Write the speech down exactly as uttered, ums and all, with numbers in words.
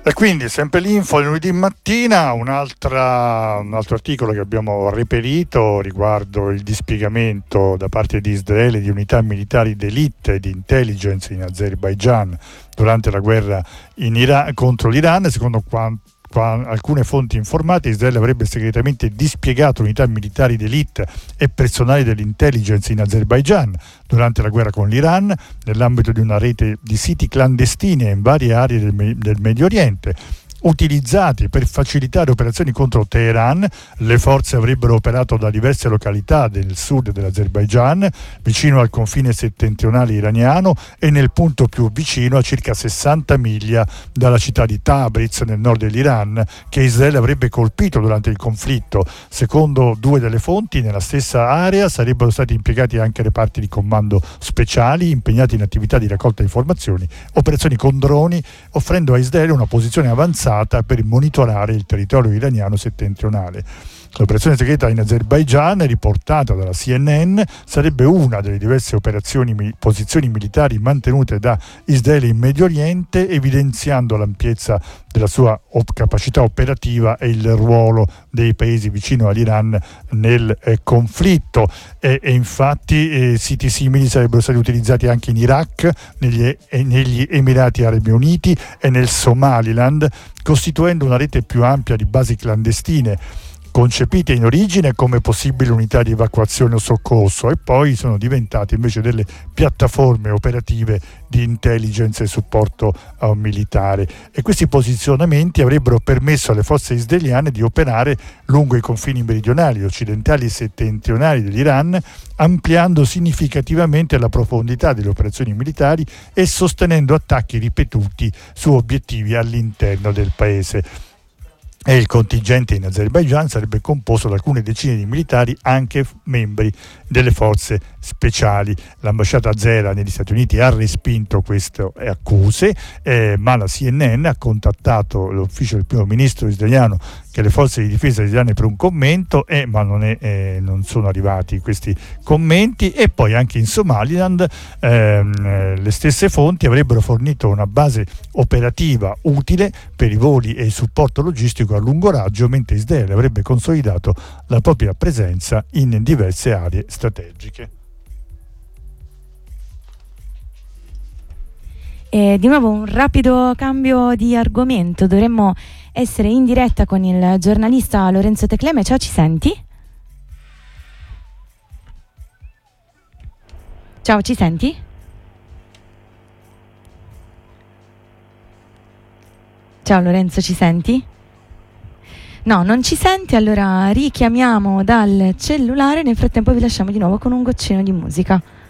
E quindi sempre l'info di lunedì mattina, un'altra, un altro articolo che abbiamo reperito riguardo il dispiegamento da parte di Israele di unità militari d'élite e di intelligence in Azerbaigian durante la guerra in Iran, contro l'Iran. Secondo quanto alcune fonti informate, Israele avrebbe segretamente dispiegato unità militari d'élite e personale dell'intelligence in Azerbaigian durante la guerra con l'Iran, nell'ambito di una rete di siti clandestini in varie aree del, Me- del Medio Oriente, utilizzati per facilitare operazioni contro Teheran. Le forze avrebbero operato da diverse località del sud dell'Azerbaigian, vicino al confine settentrionale iraniano e nel punto più vicino, a circa sessanta miglia dalla città di Tabriz nel nord dell'Iran, che Israele avrebbe colpito durante il conflitto. Secondo due delle fonti, nella stessa area sarebbero stati impiegati anche reparti di comando speciali impegnati in attività di raccolta di informazioni, operazioni con droni, offrendo a Israele una posizione avanzata per monitorare il territorio iraniano settentrionale. L'operazione segreta in Azerbaigian, riportata dalla C N N, sarebbe una delle diverse operazioni, posizioni militari mantenute da Israele in Medio Oriente, evidenziando l'ampiezza della sua op- capacità operativa e il ruolo dei paesi vicino all'Iran nel eh, conflitto. E, e infatti eh, siti simili sarebbero stati utilizzati anche in Iraq, negli, eh, negli Emirati Arabi Uniti e nel Somaliland, costituendo una rete più ampia di basi clandestine, concepite in origine come possibili unità di evacuazione o soccorso, e poi sono diventate invece delle piattaforme operative di intelligence e supporto uh, militare. E questi posizionamenti avrebbero permesso alle forze israeliane di operare lungo i confini meridionali, occidentali e settentrionali dell'Iran, ampliando significativamente la profondità delle operazioni militari e sostenendo attacchi ripetuti su obiettivi all'interno del paese. E il contingente in Azerbaigian sarebbe composto da alcune decine di militari, anche membri delle forze speciali. L'ambasciata azera negli Stati Uniti ha respinto queste accuse, eh, ma la C N N ha contattato l'ufficio del primo ministro israeliano, che le forze di difesa israeliane, per un commento, eh, ma non, è, eh, non sono arrivati questi commenti. E poi anche in Somaliland ehm, le stesse fonti avrebbero fornito una base operativa utile per i voli e il supporto logistico a lungo raggio, mentre Israele avrebbe consolidato la propria presenza in diverse aree strategiche. E di nuovo un rapido cambio di argomento. Dovremmo essere in diretta con il giornalista Lorenzo Tecleme. Ciao, ci senti? Ciao, ci senti? Ciao Lorenzo, ci senti? No, non ci senti, allora richiamiamo dal cellulare. Nel frattempo vi lasciamo di nuovo con un goccino di musica.